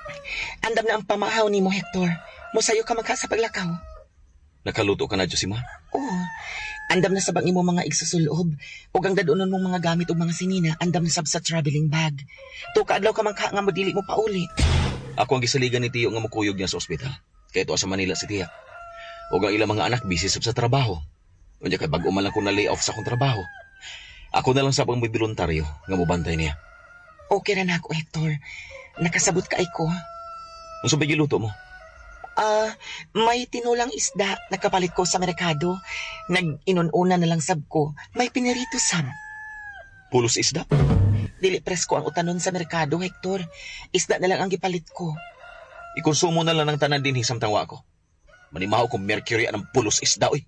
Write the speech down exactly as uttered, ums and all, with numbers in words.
Andam na ang pamahaw ni mo, Hector. Musayo ka magka sa paglakaw. Nakaluto ka na, Josima? Oo. Andam na sabang imo mga igsusulob. Ug ang dadonon mong mga gamit ug mga sinina, andam na sab sa traveling bag. Tuka adlaw ka man ka nga mo dili mo pauli. Ako ang gisaligan ni Tiyo nga mukuyog niya sa ospital. Kaya ito sa Manila si Tiya. Ug ang ilang mga anak busy sab sa trabaho. Unya kay bag-o man lang ko na lay off sa akong trabaho. Ako na lang sa pang may voluntaryo nga mobantay niya. Okay ra na ako, Hector. Nakasabot ka ay ko. Unsa ba giluto mo? Ah, may tinulang isda nakapalit ko sa merkado. Nag-inununa na lang sab ko. May pinirito sab. Pulos isda? Dili presko ang utanon sa merkado, Hector. Isda na lang ang gipalit ko. Ikonsumo na lang ng tanan din hisamtang wa ko. Manimahaw kong mercury anang pulos isda, oy.